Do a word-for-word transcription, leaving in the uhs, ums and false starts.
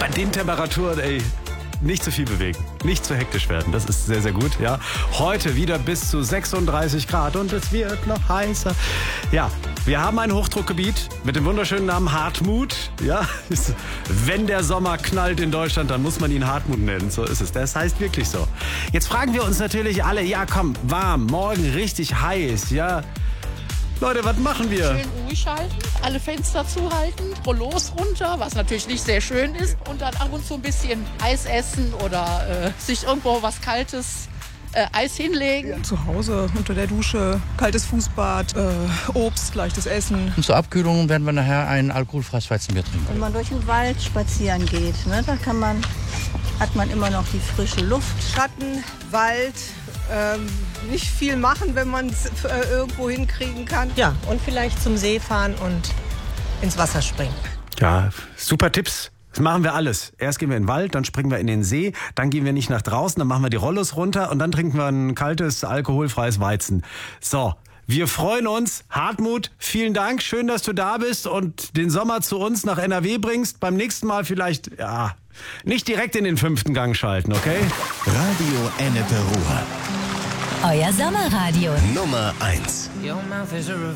bei den Temperaturen, ey, nicht zu viel bewegen, nicht zu hektisch werden. Das ist sehr, sehr gut. Ja. Heute wieder bis zu sechsunddreißig Grad und es wird noch heißer. Ja, wir haben ein Hochdruckgebiet mit dem wunderschönen Namen Hartmut. Ja, wenn der Sommer knallt in Deutschland, dann muss man ihn Hartmut nennen. So ist es. Das heißt wirklich so. Jetzt fragen wir uns natürlich alle, ja komm, warm, morgen richtig heiß, ja. Leute, was machen wir? Schön ruhig halten, alle Fenster zuhalten, Rollos runter, was natürlich nicht sehr schön ist. Und dann ab und zu ein bisschen Eis essen oder äh, sich irgendwo was Kaltes, äh, Eis hinlegen. Ja, zu Hause unter der Dusche, kaltes Fußbad, äh, Obst, leichtes Essen. Und zur Abkühlung werden wir nachher ein alkoholfreies Weizenbier trinken. Wenn man durch den Wald spazieren geht, ne, da kann man, hat man immer noch die frische Luft. Schatten, Wald. Ähm, nicht viel machen, wenn man es äh, irgendwo hinkriegen kann. Ja, und vielleicht zum See fahren und ins Wasser springen. Ja, super Tipps. Das machen wir alles. Erst gehen wir in den Wald, dann springen wir in den See, dann gehen wir nicht nach draußen, dann machen wir die Rollos runter und dann trinken wir ein kaltes, alkoholfreies Weizen. So, wir freuen uns. Hartmut, vielen Dank. Schön, dass du da bist und den Sommer zu uns nach N R W bringst. Beim nächsten Mal vielleicht, ja, nicht direkt in den fünften Gang schalten, okay? Radio Ennepe Ruhr. Euer Sommerradio. Nummer eins.